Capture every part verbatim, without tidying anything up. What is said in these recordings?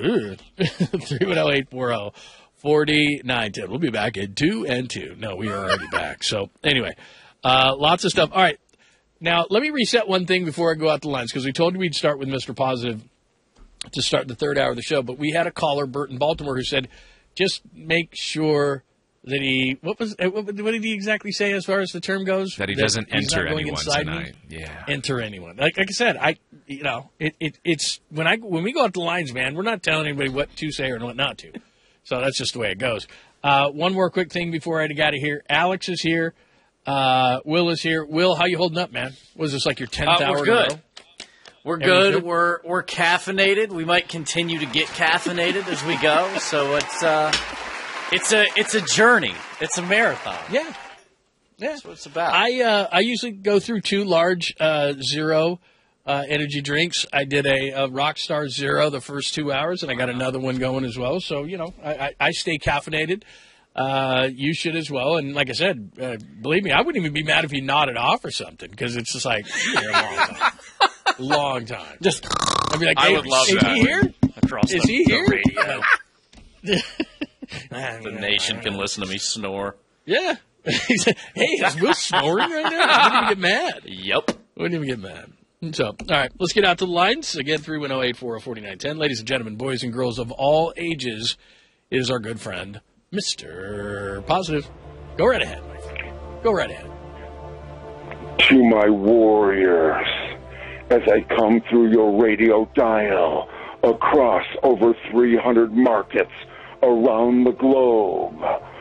three one zero, eight four zero, four nine one zero. We'll be back in two and two. No, we are already back. So, anyway, uh, lots of stuff. All right. Now, let me reset one thing before I go out the lines, because we told you we'd start with Mister Positive to start the third hour of the show. But we had a caller, Bert in Baltimore, who said, just make sure that he, what was, what, what did he exactly say as far as the term goes? That he that doesn't enter anyone anyone tonight. Me? Yeah. Enter anyone. Like, like I said, I, you know, it, it, it's, when I, when we go out the lines, man, we're not telling anybody what to say or what not to. So that's just the way it goes. Uh, one more quick thing before I get out of here. Alex is here. Uh, Will is here. Will, how you holding up, man? Was this like your tenth uh, hour? We're good. In a row? We're good. good. We're we're caffeinated. We might continue to get caffeinated as we go. So it's uh, it's a it's a journey. It's a marathon. Yeah, yeah. That's what it's about. I uh, I usually go through two large uh, zero uh, energy drinks. I did a, a Rockstar Zero the first two hours, and I got another one going as well. So you know, I, I, I stay caffeinated. Uh, you should as well. And like I said, uh, believe me, I wouldn't even be mad if you nodded off or something, because it's just like you're a long time. Long time. Just, I'd be like, I hey, would love is that. he here? Across is the, he here? the radio. the The nation can listen to me snore. Yeah. He said, hey, is Will snoring right now? I wouldn't even get mad. Yep. Wouldn't even get mad. So, all right, let's get out to the lines. Again, three one zero, eight four zero, four nine one zero. Ladies and gentlemen, boys and girls of all ages, is our good friend, Mister Positive. Go right ahead, my friend. Go right ahead. To my warriors, as I come through your radio dial across over three hundred markets around the globe,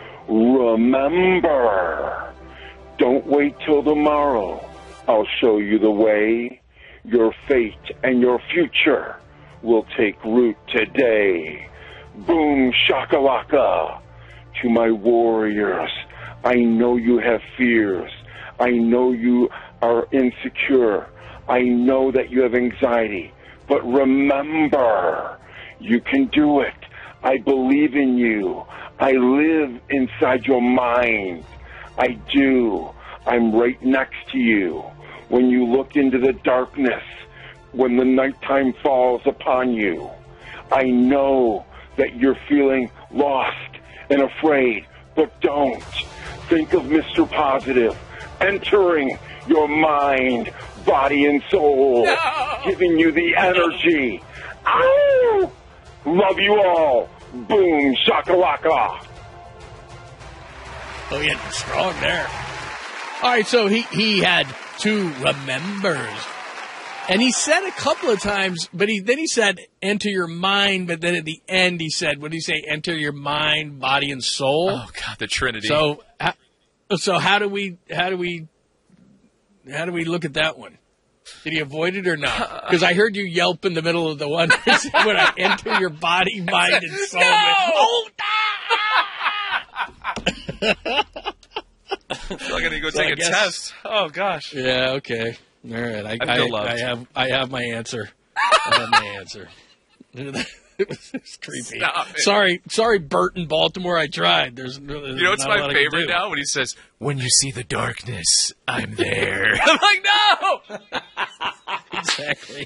remember, don't wait till tomorrow. I'll show you the way. Your fate and your future will take root today. Boom shakalaka. To my warriors, I know you have fears. I know you are insecure. I know that you have anxiety. But remember, you can do it. I believe in you. I live inside your mind. I do. I'm right next to you. When you look into the darkness, when the nighttime falls upon you, I know that you're feeling lost and afraid, but don't. Think of Mister Positive entering your mind, body, and soul, no. giving you the energy. Ow! Love you all. Boom, shakalaka. Oh, he had strong there. All right, so he, he had two remembers. And he said a couple of times, but he then he said, enter your mind, but then at the end he said, what did he say? Enter your mind, body, and soul. Oh, God, the Trinity. So, so how do we, how do we, how do we look at that one? Did he avoid it or not? Because I heard you yelp in the middle of the one when I enter your body, mind, and soul. No! Oh, I feel like I need to go So take I a guess- test. Oh, gosh. Yeah, okay. All right. I, I feel I, loved. I have I have my answer. I have my answer. It was it's creepy. Stop it. Sorry, sorry, Bert in Baltimore. I tried. There's, there's You know what's not a my lot I can favorite do. now? When he says, when you see the darkness, I'm there. I'm like, no! Exactly.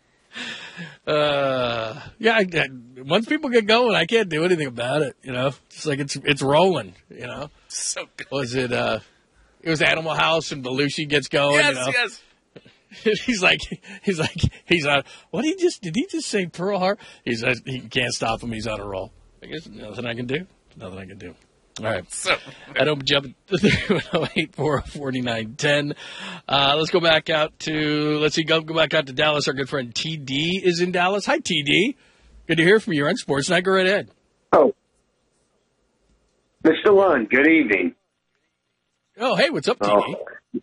Uh, yeah. I, I, once people get going, I can't do anything about it. You know, it's like it's it's rolling. You know, So good. was it? Uh, it was Animal House and Belushi gets going. Yes, you know? yes. He's like, he's like, he's on. What did he just? Did he just say Pearl Harbor? He's uh, he can't stop him. He's on a roll. I guess nothing I can do. Nothing I can do. All right. So, I don't jump to three one zero, eight four zero, four nine one zero. Uh, let's go back out to, let's see, go, go back out to Dallas. Our good friend T D is in Dallas. Hi, T D. Good to hear from you. You're on Sports Night. Go right ahead. Oh. Mister Lund, good evening. Oh, hey, what's up, T D? Oh.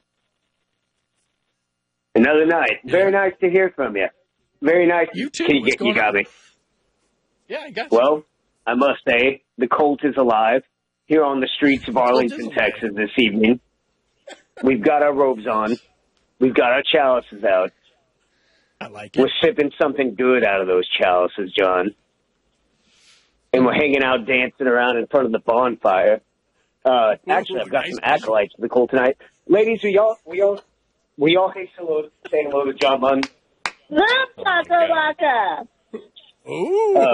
Another night. Very nice to hear from you. Very nice. You too. Can you, What's get, you going got on? me. Yeah, I got you. Well, I must say, the Colt is alive here on the streets of Colt is Arlington, alive. Texas this evening. We've got our robes on. We've got our chalices out. I like it. We're sipping something good out of those chalices, John. And we're hanging out, dancing around in front of the bonfire. Uh, actually, I've got nice. some acolytes for the Colt tonight. Ladies, we all, we all, we all say hello, say hello to John Munn. Waka waka. Ooh. Uh,